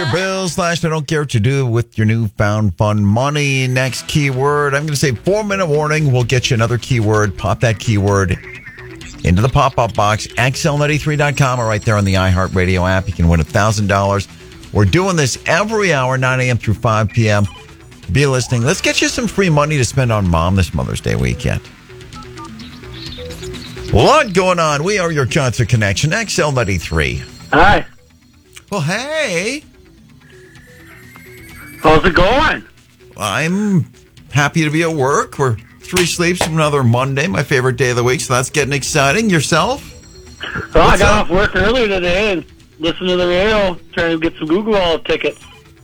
your bills / I don't care what you do with your newfound fun money. Next keyword, I'm going to say 4-minute warning. We'll get you another keyword. Pop that keyword into the pop-up box. XL93.com or right there on the iHeartRadio app. You can win $1,000. We're doing this every hour, 9 a.m. through 5 p.m. Be listening. Let's get you some free money to spend on Mom this Mother's Day weekend. A lot going on. We are your concert connection, XL93. Hi. Well, hey. How's it going? I'm happy to be at work. We're 3 sleeps from another Monday, my favorite day of the week, so that's getting exciting. Yourself? Well, I got off work earlier today and listened to the radio, trying to get some Google All tickets.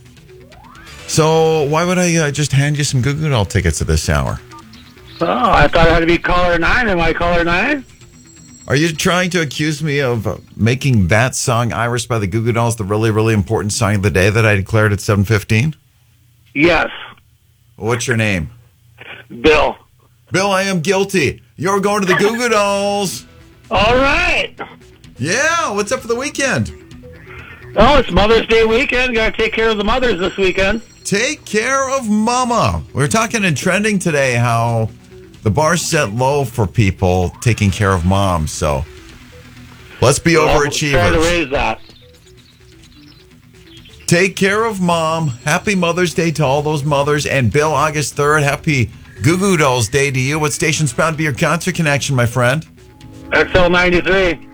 So why would I just hand you some Goo Goo Doll tickets at this hour? Oh, I thought I had to be caller 9. Am I caller 9? Are you trying to accuse me of making that song, Iris by the Goo Goo Dolls, the really, really important song of the day that I declared at 7:15? Yes. What's your name? Bill. Bill, I am guilty. You're going to the Goo Goo Dolls. All right. Yeah, what's up for the weekend? Oh, it's Mother's Day weekend. Got to take care of the mothers this weekend. Take care of Mama. We were talking in trending today how the bar's set low for people taking care of moms. So let's be overachievers. Try to raise that. Take care of Mom. Happy Mother's Day to all those mothers. And Bill, August 3rd, happy Goo Goo Dolls Day to you. What station's proud to be your concert connection, my friend? XL93.